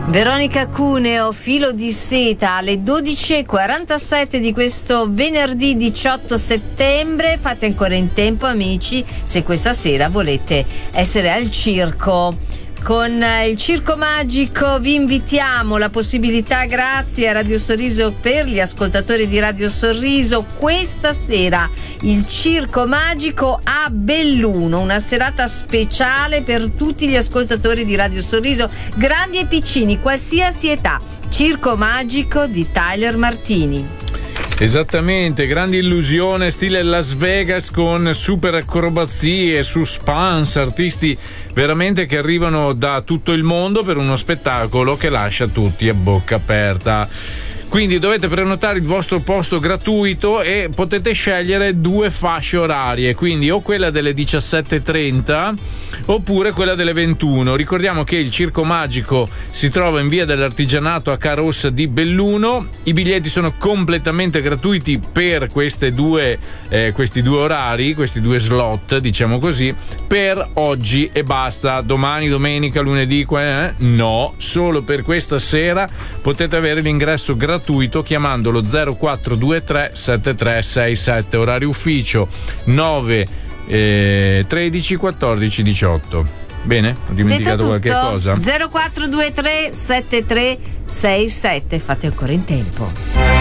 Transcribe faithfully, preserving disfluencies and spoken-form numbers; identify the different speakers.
Speaker 1: Veronica Cuneo, Filo di seta, alle dodici e quarantasette di questo venerdì diciotto settembre. Fate ancora in tempo, amici, se questa sera volete essere al circo. Con il Circo Magico vi invitiamo, la possibilità grazie a Radio Sorriso per gli ascoltatori di Radio Sorriso. Questa sera il Circo Magico a Belluno, una serata speciale per tutti gli ascoltatori di Radio Sorriso, grandi e piccini, qualsiasi età. Circo Magico di Tyler Martini.
Speaker 2: Esattamente, grande illusione stile Las Vegas con super acrobazie, suspense, artisti veramente che arrivano da tutto il mondo per uno spettacolo che lascia tutti a bocca aperta. Quindi dovete prenotare il vostro posto gratuito e potete scegliere due fasce orarie, quindi o quella delle diciassette e trenta oppure quella delle ventuno. Ricordiamo che il Circo Magico si trova in via dell'Artigianato a Carossa di Belluno. I biglietti sono completamente gratuiti per queste due, eh, questi due orari, questi due slot, diciamo così, per oggi e basta. Domani, domenica, lunedì, eh? no, solo per questa sera potete avere l'ingresso gratuito chiamandolo zero quattro due tre sette tre sei sette, orario ufficio nove tredici quattordici diciotto. Bene? Ho dimenticato qualche cosa?
Speaker 1: zero quattro due tre sette tre sei sette, fate ancora in tempo.